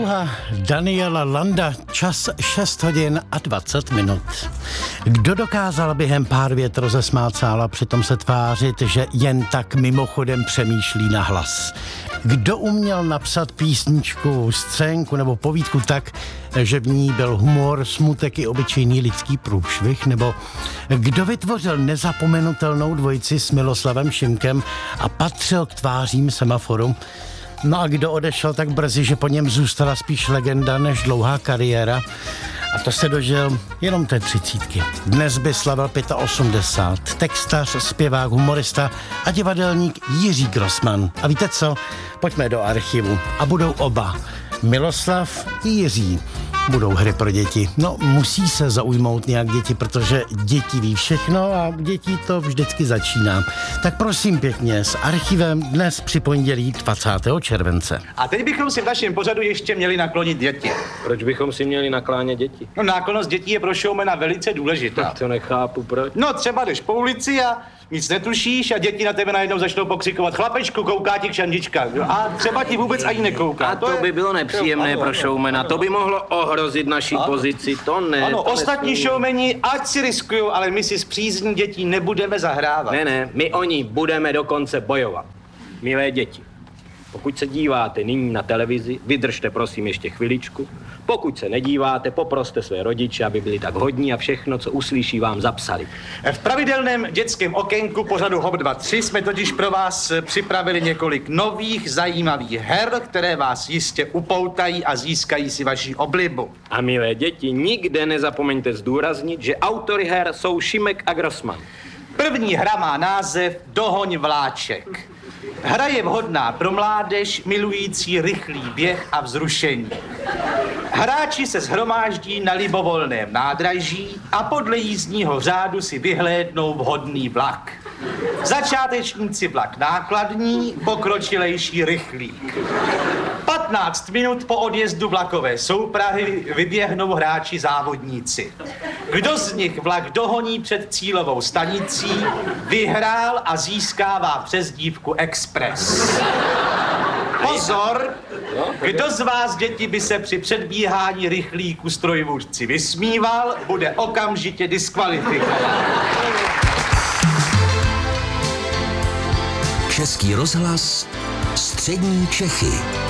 Touha Daniela Landa, čas 6 hodin a 20 minut. Kdo dokázal během pár vět rozesmát sál a přitom se tvářit, že jen tak mimochodem přemýšlí nahlas? Kdo uměl napsat písničku, scénku nebo povídku tak, že v ní byl humor, smutek i obyčejný lidský průšvih? Nebo kdo vytvořil nezapomenutelnou dvojici s Miloslavem Šimkem a patřil k tvářím Semaforu? No a kdo odešel tak brzy, že po něm zůstala spíš legenda než dlouhá kariéra? A to se dožil jenom té 30. Dnes by slavil 85. Textař, zpěvák, humorista a divadelník Jiří Grossman. A víte co? Pojďme do archivu. A budou oba. Miloslav i Jiří. Budou hry pro děti. No, musí se zaujmout nějak děti, protože děti ví všechno a dětí to vždycky začíná. Tak prosím pěkně, s archivem dnes při pondělí 20. července. A teď bychom si v našem pořadu ještě měli naklonit děti. Proč bychom si měli naklánět děti? No, náklonnost dětí je pro showmana velice důležitá. To nechápu, proč? No, třeba jdeš po ulici a nic netušíš a děti na tebe najednou začnou pokřikovat: chlapečku, kouká ti kšandička. A třeba ti vůbec ani nekouká. A to by bylo nepříjemné pro showmana. To by mohlo ohrozit naši pozici. To ne. Ano, to ostatní showmeni ať si riskujou, ale my si s přízní dětí nebudeme zahrávat. Ne, my o ní budeme dokonce bojovat. Milé děti, pokud se díváte nyní na televizi, vydržte prosím ještě chviličku. Pokud se nedíváte, poproste své rodiče, aby byli tak hodní a všechno, co uslyší, vám zapsali. V pravidelném dětském okénku pořadu HOP 2.3 jsme totiž pro vás připravili několik nových zajímavých her, které vás jistě upoutají a získají si vaši oblibu. A milé děti, nikde nezapomeňte zdůraznit, že autory her jsou Šimek a Grossman. První hra má název Dohoň vláček. Hra je vhodná pro mládež milující rychlý běh a vzrušení. Hráči se shromáždí na libovolném nádraží a podle jízdního řádu si vyhlédnou vhodný vlak. Začátečníci vlak nákladní, pokročilejší rychlík. 15 minut po odjezdu vlakové souprahy vyběhnou hráči závodníci. Kdo z nich vlak dohoní před cílovou stanicí, vyhrál a získává přezdívku Express. Pozor! Kdo z vás, děti, by se při předbíhání rychlíku strojvůdci vysmíval, bude okamžitě diskvalifikován. Český rozhlas, střední Čechy.